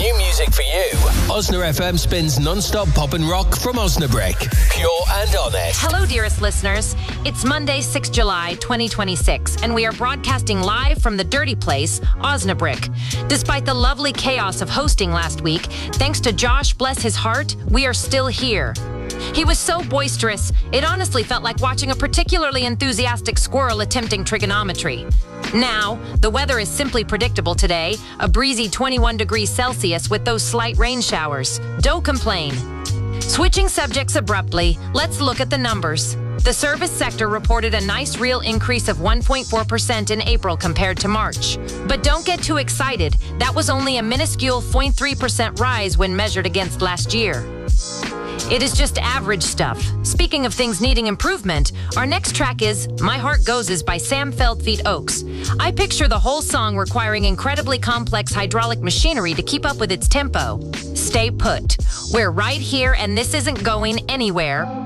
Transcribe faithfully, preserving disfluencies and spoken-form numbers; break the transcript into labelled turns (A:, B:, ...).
A: New music for you. Osna F M spins non-stop pop and rock from Osnabrick. Pure and honest.
B: Hello, dearest listeners. It's Monday, sixth of July, twenty twenty-six, and we are broadcasting live from the dirty place, Osnabrick. Despite the lovely chaos of hosting last week, thanks to Josh, bless his heart, we are still here. He was so boisterous, it honestly felt like watching a particularly enthusiastic squirrel attempting trigonometry. Now, the weather is simply predictable today, a breezy twenty-one degrees Celsius with those slight rain showers. Don't complain. Switching subjects abruptly, let's look at the numbers. The service sector reported a nice real increase of one point four percent in April compared to March. But don't get too excited. That was only a minuscule zero point three percent rise when measured against last year. It is just average stuff. Speaking of things needing improvement, our next track is My Heart Goes by Sam Feldfeet Oaks. I picture the whole song requiring incredibly complex hydraulic machinery to keep up with its tempo. Stay put. We're right here and this isn't going anywhere.